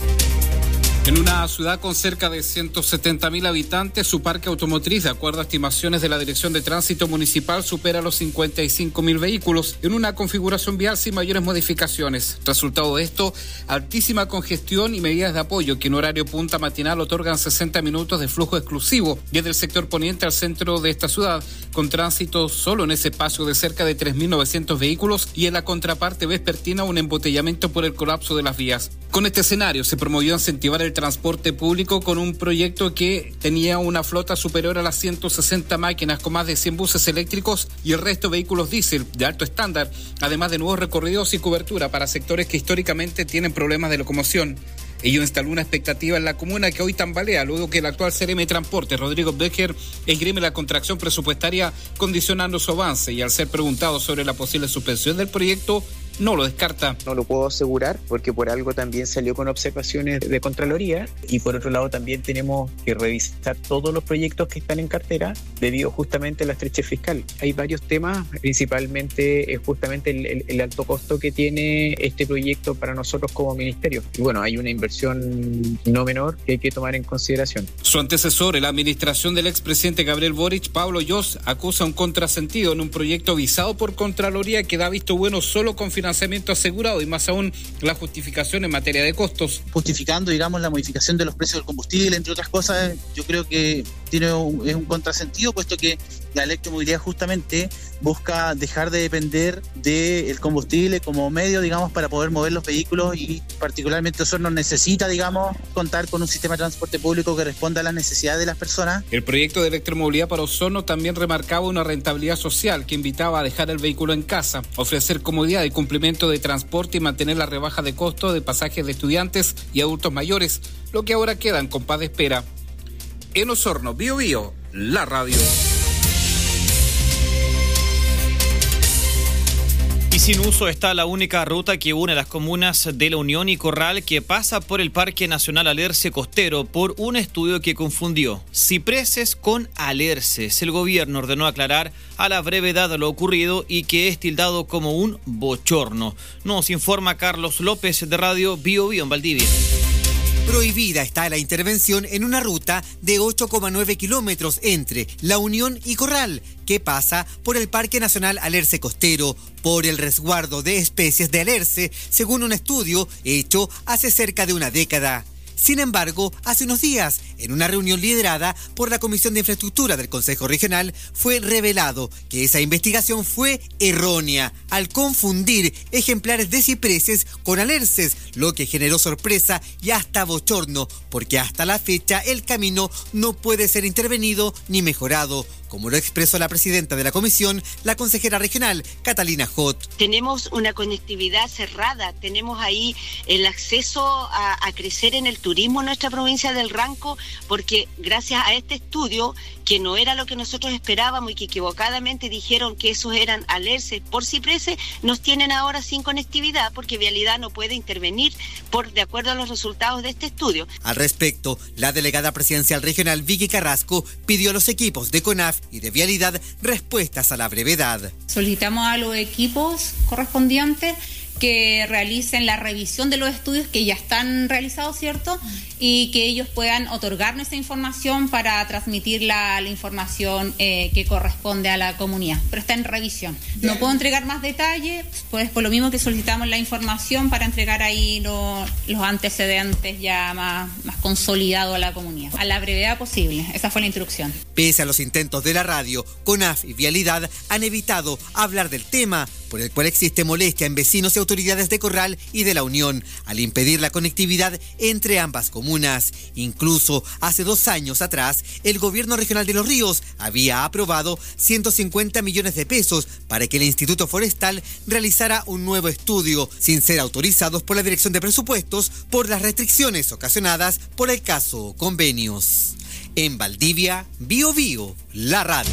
En una ciudad con cerca de ciento setenta mil habitantes, su parque automotriz, de acuerdo a estimaciones de la Dirección de Tránsito Municipal, supera los cincuenta y cinco mil vehículos en una configuración vial sin mayores modificaciones. Resultado de esto, altísima congestión y medidas de apoyo que en horario punta matinal otorgan sesenta minutos de flujo exclusivo desde el sector poniente al centro de esta ciudad, con tránsito solo en ese espacio de cerca de tres mil novecientos vehículos y en la contraparte vespertina un embotellamiento por el colapso de las vías. Con este escenario se promovió incentivar el transporte público con un proyecto que tenía una flota superior a las ciento sesenta máquinas con más de cien buses eléctricos y el resto vehículos diésel de alto estándar, además de nuevos recorridos y cobertura para sectores que históricamente tienen problemas de locomoción. Ello instaló una expectativa en la comuna que hoy tambalea luego que el actual C R M de Transporte, Rodrigo Becker, esgrime la contracción presupuestaria condicionando su avance y al ser preguntado sobre la posible suspensión del proyecto, no lo descarta. No lo puedo asegurar porque por algo también salió con observaciones de Contraloría y por otro lado también tenemos que revisar todos los proyectos que están en cartera debido justamente a la estrechez fiscal. Hay varios temas, principalmente es justamente el, el, el alto costo que tiene este proyecto para nosotros como ministerio. Y bueno, hay una inversión no menor que hay que tomar en consideración. Su antecesor en la administración del expresidente Gabriel Boric, Pablo Yos, acusa un contrasentido en un proyecto visado por Contraloría que da visto bueno solo con financiamiento asegurado y más aún la justificación en materia de costos. Justificando, digamos, la modificación de los precios del combustible, entre otras cosas, yo creo que tiene un, es un contrasentido, puesto que la electromovilidad justamente busca dejar de depender del combustible como medio, digamos, para poder mover los vehículos y particularmente Osorno necesita, digamos, contar con un sistema de transporte público que responda a las necesidades de las personas. El proyecto de electromovilidad para Osorno también remarcaba una rentabilidad social que invitaba a dejar el vehículo en casa, ofrecer comodidad y cumplimiento de transporte y mantener la rebaja de costo de pasajes de estudiantes y adultos mayores, lo que ahora queda en compás de espera. En Osorno, Bio Bio, la radio. Y sin uso está la única ruta que une las comunas de La Unión y Corral, que pasa por el Parque Nacional Alerce Costero por un estudio que confundió cipreses con alerces. El gobierno ordenó aclarar a la brevedad lo ocurrido y que es tildado como un bochorno. Nos informa Carlos López de Radio Bio Bio en Valdivia. Prohibida está la intervención en una ruta de ocho coma nueve kilómetros entre La Unión y Corral, que pasa por el Parque Nacional Alerce Costero, por el resguardo de especies de alerce, según un estudio hecho hace cerca de una década. Sin embargo, hace unos días, en una reunión liderada por la Comisión de Infraestructura del Consejo Regional, fue revelado que esa investigación fue errónea al confundir ejemplares de cipreses con alerces, lo que generó sorpresa y hasta bochorno, porque hasta la fecha el camino no puede ser intervenido ni mejorado, como lo expresó la presidenta de la comisión, la consejera regional, Catalina Hot. Tenemos una conectividad cerrada, tenemos ahí el acceso a, a crecer en el turismo en nuestra provincia del Ranco, porque gracias a este estudio, que no era lo que nosotros esperábamos y que equivocadamente dijeron que esos eran alerces por cipreses, nos tienen ahora sin conectividad porque Vialidad no puede intervenir por de acuerdo a los resultados de este estudio. Al respecto, la delegada presidencial regional Vicky Carrasco pidió a los equipos de CONAF y de Vialidad respuestas a la brevedad. Solicitamos a los equipos correspondientes que realicen la revisión de los estudios que ya están realizados, ¿cierto? Y que ellos puedan otorgarnos esa información para transmitir la, la información eh, que corresponde a la comunidad. Pero está en revisión. No puedo entregar más detalles, pues por lo mismo que solicitamos la información para entregar ahí lo, los antecedentes ya más, más consolidados a la comunidad. A la brevedad posible. Esa fue la instrucción. Pese a los intentos de la radio, CONAF y Vialidad han evitado hablar del tema, por el cual existe molestia en vecinos y autoridades de Corral y de La Unión, al impedir la conectividad entre ambas comunas. Incluso hace dos años atrás, el gobierno regional de Los Ríos había aprobado ciento cincuenta millones de pesos para que el Instituto Forestal realizara un nuevo estudio, sin ser autorizados por la Dirección de Presupuestos por las restricciones ocasionadas por el caso Convenios. En Valdivia, Bio Bio, la radio.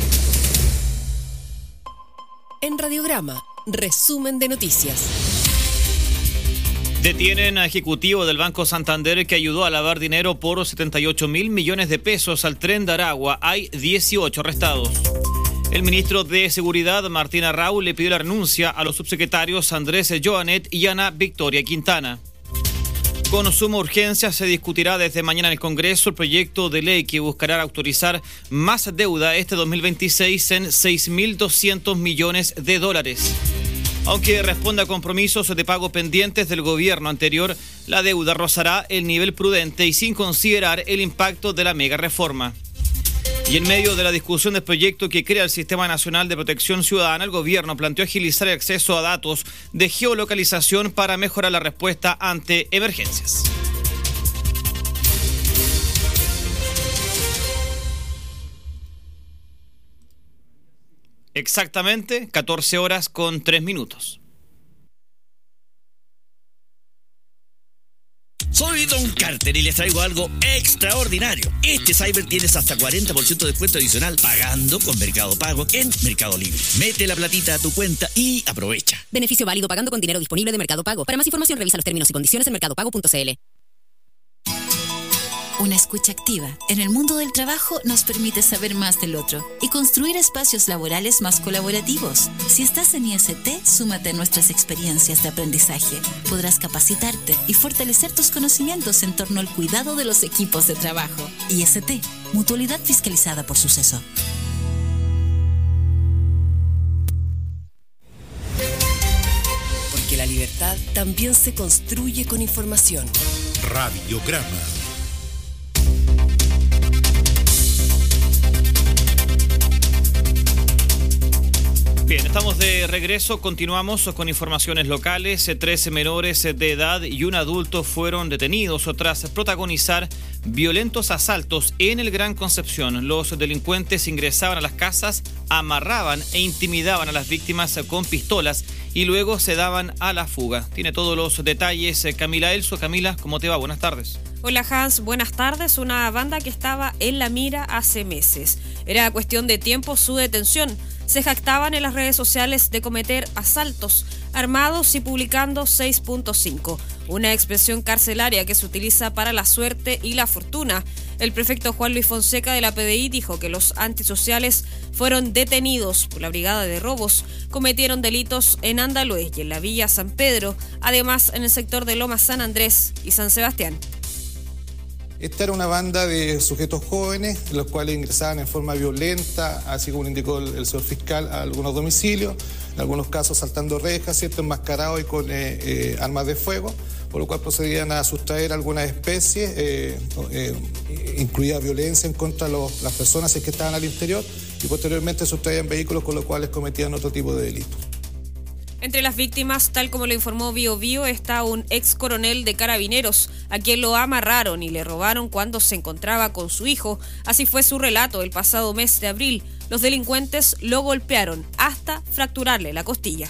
En Radiograma, resumen de noticias. Detienen a ejecutivo del Banco Santander que ayudó a lavar dinero por setenta y ocho mil millones de pesos al Tren de Aragua. Hay dieciocho arrestados. El ministro de Seguridad, Martín Arrau, le pidió la renuncia a los subsecretarios Andrés Joanet y Ana Victoria Quintana. Con suma urgencia se discutirá desde mañana en el Congreso el proyecto de ley que buscará autorizar más deuda este dos mil veintiséis en seis mil doscientos millones de dólares. Aunque responda a compromisos de pago pendientes del gobierno anterior, la deuda rozará el nivel prudente y sin considerar el impacto de la mega reforma. Y en medio de la discusión del proyecto que crea el Sistema Nacional de Protección Ciudadana, el gobierno planteó agilizar el acceso a datos de geolocalización para mejorar la respuesta ante emergencias. Exactamente catorce horas con tres minutos. Soy Don Carter y les traigo algo extraordinario. Este Cyber tienes hasta cuarenta por ciento de descuento adicional pagando con Mercado Pago en Mercado Libre. Mete la platita a tu cuenta y aprovecha. Beneficio válido pagando con dinero disponible de Mercado Pago. Para más información revisa los términos y condiciones en mercado pago punto c l. Una escucha activa en el mundo del trabajo nos permite saber más del otro y construir espacios laborales más colaborativos. Si estás en I S T, súmate a nuestras experiencias de aprendizaje. Podrás capacitarte y fortalecer tus conocimientos en torno al cuidado de los equipos de trabajo. I S T, mutualidad fiscalizada por Suceso. Porque la libertad también se construye con información. Radiograma. Bien, estamos de regreso, continuamos con informaciones locales. trece menores de edad y un adulto fueron detenidos tras protagonizar violentos asaltos en el Gran Concepción. Los delincuentes ingresaban a las casas, amarraban e intimidaban a las víctimas con pistolas y luego se daban a la fuga. Tiene todos los detalles Camila Elso. Camila, ¿cómo te va? Buenas tardes. Hola Hans, buenas tardes. Una banda que estaba en la mira hace meses. Era cuestión de tiempo su detención. Se jactaban en las redes sociales de cometer asaltos armados y publicando seis punto cinco, una expresión carcelaria que se utiliza para la suerte y la fortuna. El prefecto Juan Luis Fonseca de la P D I dijo que los antisociales fueron detenidos por la Brigada de Robos, cometieron delitos en Andaluz y en la Villa San Pedro, además en el sector de Lomas San Andrés y San Sebastián. Esta era una banda de sujetos jóvenes, los cuales ingresaban en forma violenta, así como indicó el, el señor fiscal, a algunos domicilios, en algunos casos saltando rejas, ¿cierto?, enmascarados y con eh, eh, armas de fuego, por lo cual procedían a sustraer algunas especies, eh, eh, incluida violencia en contra de los, las personas que estaban al interior, y posteriormente sustraían vehículos con los cuales cometían otro tipo de delitos. Entre las víctimas, tal como lo informó Bio Bio, está un ex coronel de Carabineros, a quien lo amarraron y le robaron cuando se encontraba con su hijo. Así fue su relato el pasado mes de abril. Los delincuentes lo golpearon hasta fracturarle la costilla.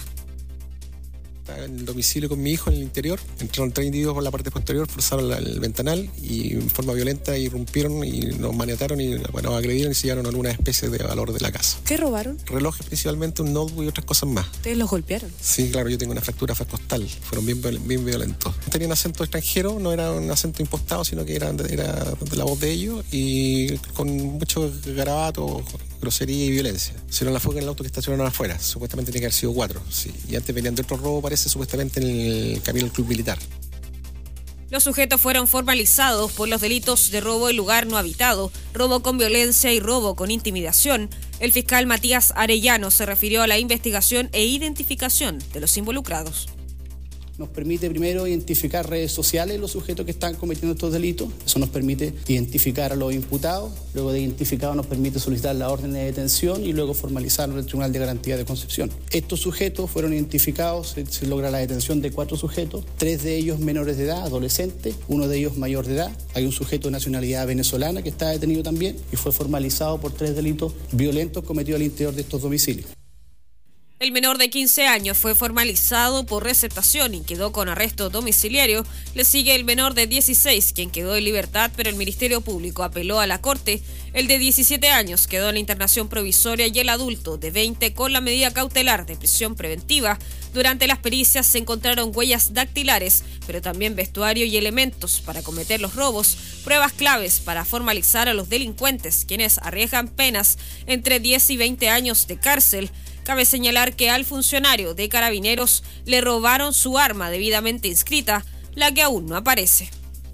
En el domicilio con mi hijo en el interior, entraron tres individuos por la parte posterior, forzaron el ventanal y en forma violenta irrumpieron y nos maniataron y bueno, agredieron y se llevaron alguna especie de valor de la casa. ¿Qué robaron? Relojes principalmente, un notebook y otras cosas más. ¿Ustedes los golpearon? Sí, claro, yo tengo una fractura costal, fueron bien, bien violentos. Tenían acento extranjero, no era un acento impostado, sino que era, era de la voz de ellos y con mucho garabato grosería y violencia. Hicieron la fuga en el auto que estacionaron afuera, supuestamente tiene que haber sido cuatro, sí. Y antes venían de otro robo, parece, supuestamente en el camino del Club Militar. Los sujetos fueron formalizados por los delitos de robo en lugar no habitado, robo con violencia y robo con intimidación. El fiscal Matías Arellano se refirió a la investigación e identificación de los involucrados. Nos permite primero identificar redes sociales de los sujetos que están cometiendo estos delitos. Eso nos permite identificar a los imputados. Luego de identificados nos permite solicitar la orden de detención y luego formalizarlo en el Tribunal de Garantía de Concepción. Estos sujetos fueron identificados, se, se logra la detención de cuatro sujetos, tres de ellos menores de edad, adolescentes, uno de ellos mayor de edad. Hay un sujeto de nacionalidad venezolana que está detenido también y fue formalizado por tres delitos violentos cometidos al interior de estos domicilios. El menor de quince años fue formalizado por receptación y quedó con arresto domiciliario. Le sigue el menor de dieciséis, quien quedó en libertad, pero el Ministerio Público apeló a la Corte. El de diecisiete años quedó en la internación provisoria y el adulto de veinte con la medida cautelar de prisión preventiva. Durante las pericias se encontraron huellas dactilares, pero también vestuario y elementos para cometer los robos, pruebas claves para formalizar a los delincuentes, quienes arriesgan penas entre diez y veinte años de cárcel. Cabe señalar que al funcionario de Carabineros le robaron su arma debidamente inscrita, la que aún no aparece.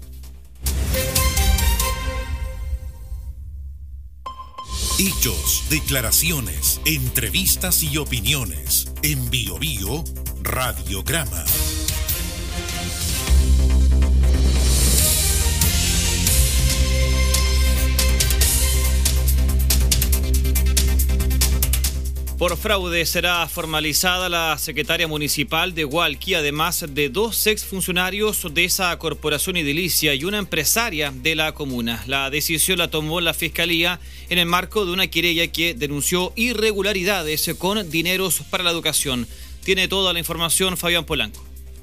Hechos, declaraciones, entrevistas y opiniones. En Bio Bio, Radiograma. Por fraude será formalizada la secretaria municipal de Hualqui, además de dos exfuncionarios de esa corporación edilicia y una empresaria de la comuna. La decisión la tomó la Fiscalía en el marco de una querella que denunció irregularidades con dineros para la educación. Tiene toda la información Fabián Polanco.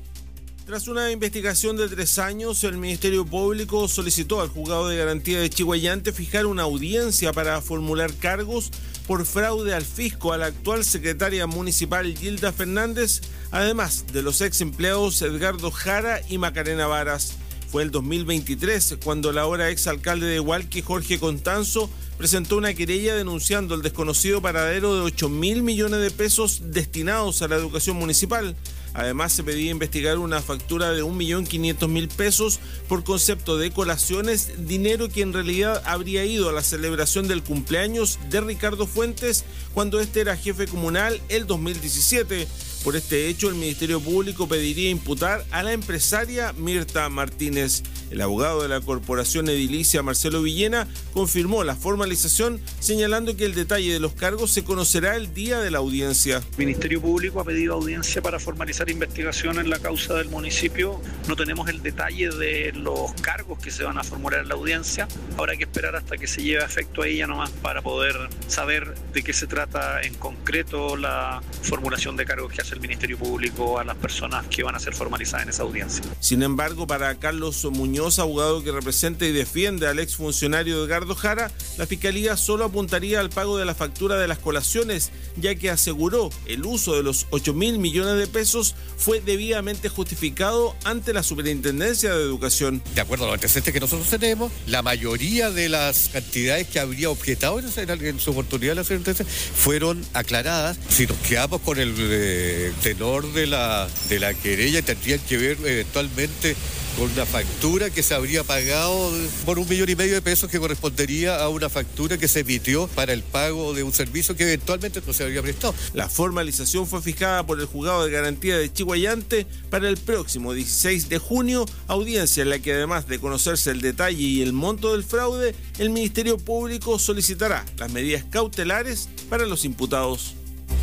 Tras una investigación de tres años, el Ministerio Público solicitó al Juzgado de Garantía de Chiguayante fijar una audiencia para formular cargos por fraude al fisco a la actual secretaria municipal Gilda Fernández, además de los ex empleados Edgardo Jara y Macarena Varas. Fue el dos mil veintitrés cuando el ahora ex alcalde de Hualqui, Jorge Constanzo, presentó una querella denunciando el desconocido paradero de ocho mil millones de pesos destinados a la educación municipal. Además, se pedía investigar una factura de un millón quinientos mil pesos por concepto de colaciones, dinero que en realidad habría ido a la celebración del cumpleaños de Ricardo Fuentes cuando este era jefe comunal el dos mil diecisiete. Por este hecho, el Ministerio Público pediría imputar a la empresaria Mirta Martínez. El abogado de la Corporación Edilicia, Marcelo Villena, confirmó la formalización, señalando que el detalle de los cargos se conocerá el día de la audiencia. El Ministerio Público ha pedido audiencia para formalizar investigación en la causa del municipio. No tenemos el detalle de los cargos que se van a formular en la audiencia. Habrá que esperar hasta que se lleve a efecto a ella nomás para poder saber de qué se trata en concreto la formulación de cargos que hace el Ministerio Público a las personas que van a ser formalizadas en esa audiencia. Sin embargo, para Carlos Muñoz, abogado que representa y defiende al exfuncionario Edgardo Jara, la Fiscalía solo apuntaría al pago de la factura de las colaciones, ya que aseguró el uso de los ocho mil millones de pesos fue debidamente justificado ante la Superintendencia de Educación. De acuerdo a los antecedentes que nosotros tenemos, la mayoría de las cantidades que habría objetado en su oportunidad la Superintendencia fueron aclaradas. Si nos quedamos con el eh, tenor de la, de la querella, tendrían que ver eventualmente con una factura que se habría pagado por un millón y medio de pesos que correspondería a una factura que se emitió para el pago de un servicio que eventualmente no se habría prestado. La formalización fue fijada por el Juzgado de Garantía de Chiguayante para el próximo dieciséis de junio, audiencia en la que además de conocerse el detalle y el monto del fraude, el Ministerio Público solicitará las medidas cautelares para los imputados.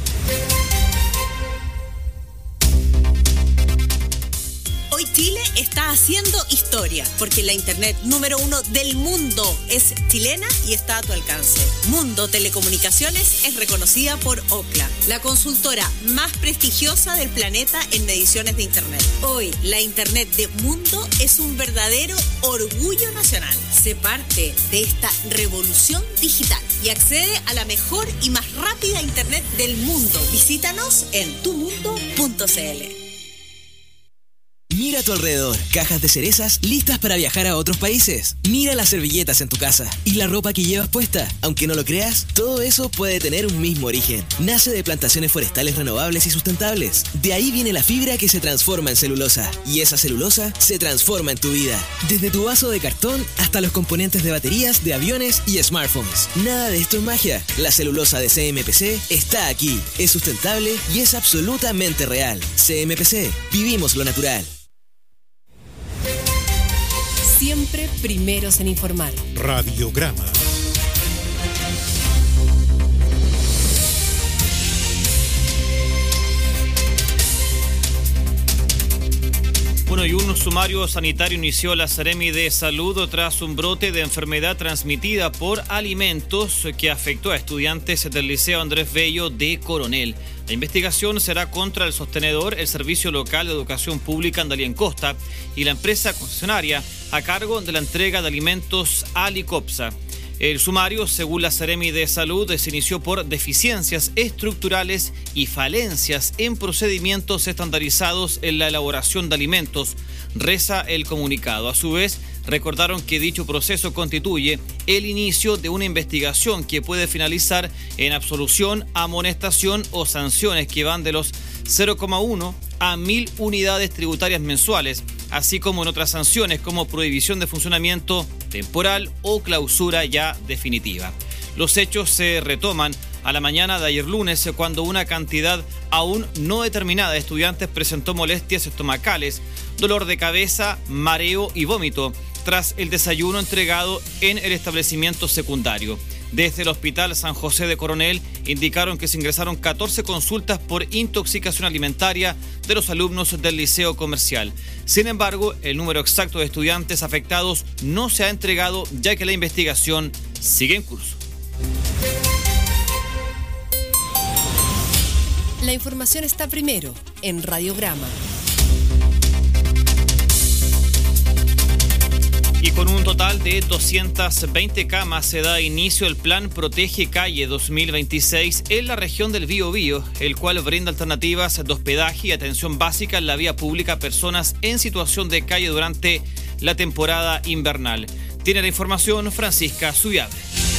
Hoy Chile está haciendo historia, porque la internet número uno del mundo es chilena y está a tu alcance. Mundo Telecomunicaciones es reconocida por Ookla, la consultora más prestigiosa del planeta en mediciones de internet. Hoy, la internet de Mundo es un verdadero orgullo nacional. Sé parte de esta revolución digital y accede a la mejor y más rápida internet del mundo. Visítanos en tu mundo punto c l. Mira Mira a tu alrededor, cajas de cerezas listas para viajar a otros países. Mira las servilletas en tu casa y la ropa que llevas puesta. Aunque no lo creas, todo eso puede tener un mismo origen. Nace de plantaciones forestales renovables y sustentables. De ahí viene la fibra que se transforma en celulosa. Y esa celulosa se transforma en tu vida. Desde tu vaso de cartón hasta los componentes de baterías de aviones y smartphones. Nada de esto es magia. La celulosa de C M P C está aquí. Es sustentable y es absolutamente real. C M P C. Vivimos lo natural. Siempre primeros en informar. Radiograma. Bueno, y un sumario sanitario inició la Seremi de Salud tras un brote de enfermedad transmitida por alimentos que afectó a estudiantes del Liceo Andrés Bello de Coronel. La investigación será contra el sostenedor, el Servicio Local de Educación Pública Andalien Costa y la empresa concesionaria a cargo de la entrega de alimentos Alicopsa. El sumario, según la Seremi de Salud, se inició por deficiencias estructurales y falencias en procedimientos estandarizados en la elaboración de alimentos, reza el comunicado. A su vez, recordaron que dicho proceso constituye el inicio de una investigación que puede finalizar en absolución, amonestación o sanciones que van de los cero coma uno a mil unidades tributarias mensuales, así como en otras sanciones como prohibición de funcionamiento temporal o clausura ya definitiva. Los hechos se retoman a la mañana de ayer lunes, cuando una cantidad aún no determinada de estudiantes presentó molestias estomacales, dolor de cabeza, mareo y vómito tras el desayuno entregado en el establecimiento secundario. Desde el Hospital San José de Coronel indicaron que se ingresaron catorce consultas por intoxicación alimentaria de los alumnos del Liceo Comercial. Sin embargo, el número exacto de estudiantes afectados no se ha entregado, ya que la investigación sigue en curso. La información está primero en Radiograma. Y con un total de doscientas veinte camas se da inicio el Plan Protege Calle dos mil veintiséis en la región del Biobío, el cual brinda alternativas de hospedaje y atención básica en la vía pública a personas en situación de calle durante la temporada invernal. Tiene la información Francisca Subiabre.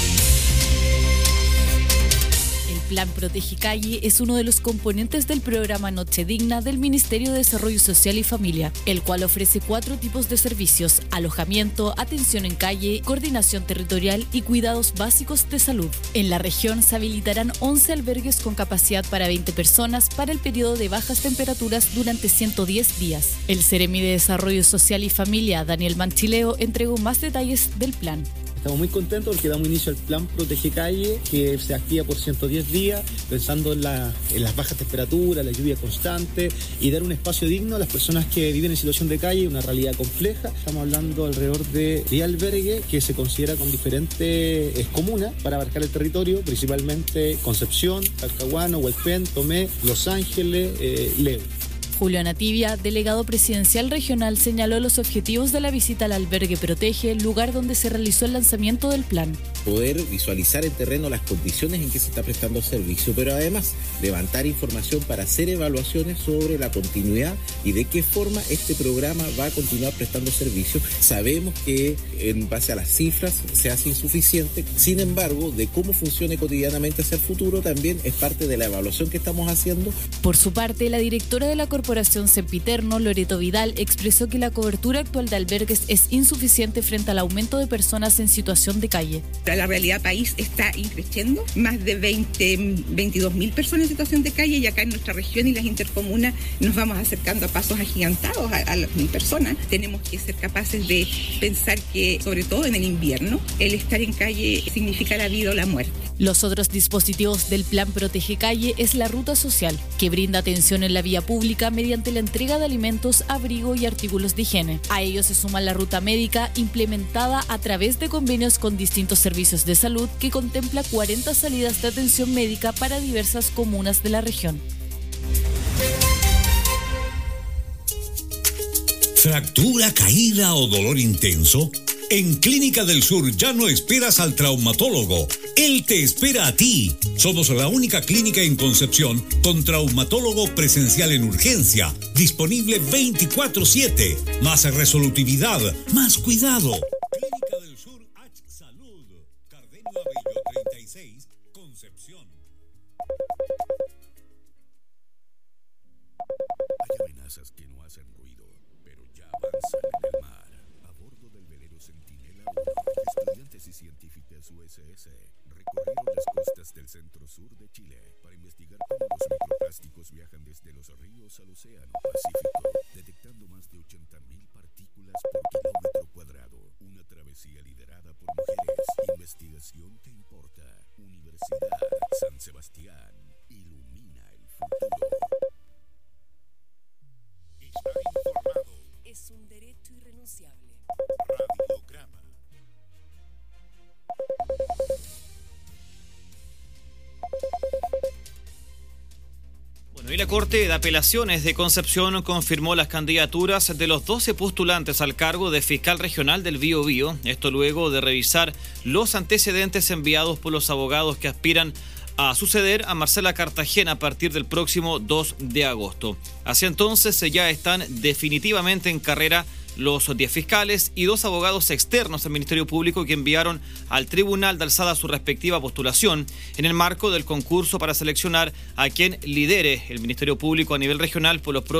El Plan Protege Calle es uno de los componentes del programa Noche Digna del Ministerio de Desarrollo Social y Familia, el cual ofrece cuatro tipos de servicios: alojamiento, atención en calle, coordinación territorial y cuidados básicos de salud. En la región se habilitarán once albergues con capacidad para veinte personas para el periodo de bajas temperaturas durante ciento diez días. El Seremi de Desarrollo Social y Familia, Daniel Manchileo, entregó más detalles del plan. Estamos muy contentos porque damos inicio al Plan Protege Calle, que se activa por ciento diez días, pensando en, la, en las bajas temperaturas, la lluvia constante y dar un espacio digno a las personas que viven en situación de calle, una realidad compleja. Estamos hablando alrededor de diez albergues que se considera con diferentes comunas para abarcar el territorio, principalmente Concepción, Talcahuano, Hualpén, Tomé, Los Ángeles, eh, Leo. Julio Nativia, delegado presidencial regional, señaló los objetivos de la visita al albergue Protege, lugar donde se realizó el lanzamiento del plan. Poder visualizar en terreno las condiciones en que se está prestando servicio, pero además levantar información para hacer evaluaciones sobre la continuidad y de qué forma este programa va a continuar prestando servicio. Sabemos que en base a las cifras se hace insuficiente, sin embargo, de cómo funcione cotidianamente hacia el futuro también es parte de la evaluación que estamos haciendo. Por su parte, la directora de la Corporación Sempiterno, Loreto Vidal, expresó que la cobertura actual de albergues es insuficiente frente al aumento de personas en situación de calle. La realidad país está creciendo, más de veinte, veintidós mil personas en situación de calle, y acá en nuestra región y las intercomunas nos vamos acercando a pasos agigantados a, a las mil personas. Tenemos que ser capaces de pensar que, sobre todo en el invierno, el estar en calle significa la vida o la muerte. Los otros dispositivos del Plan Protege Calle es la ruta social, que brinda atención en la vía pública mediante la entrega de alimentos, abrigo y artículos de higiene. A ello se suma la ruta médica, implementada a través de convenios con distintos servicios de salud, que contempla cuarenta salidas de atención médica para diversas comunas de la región. ¿Fractura, caída o dolor intenso? En Clínica del Sur ya no esperas al traumatólogo. Él te espera a ti. Somos la única clínica en Concepción con traumatólogo presencial en urgencia, disponible veinticuatro siete. Más resolutividad, más cuidado. Clínica del Sur H Salud, Cardenio Abello treinta y seis, Concepción. Hay amenazas que no hacen ruido, pero ya avanzan en el mar. A bordo del velero Centinela uno, estudiantes y científicas U S S recorrieron las costas del centro-sur de Chile para investigar cómo los microplásticos viajan desde los ríos al océano Pacífico, detectando más de ochenta mil partículas por kilómetro cuadrado. Una travesía liderada por mujeres. Investigación que importa. Universidad San Sebastián. Ilumina el futuro. Está informado. Es un derecho irrenunciable. Radiograma. Bueno, y la Corte de Apelaciones de Concepción confirmó las candidaturas de los doce postulantes al cargo de fiscal regional del Biobío. Esto luego de revisar los antecedentes enviados por los abogados que aspiran a suceder a Marcela Cartagena a partir del próximo dos de agosto. Así entonces ya están definitivamente en carrera los diez fiscales y dos abogados externos del Ministerio Público que enviaron al Tribunal de Alzada su respectiva postulación en el marco del concurso para seleccionar a quien lidere el Ministerio Público a nivel regional por los próximos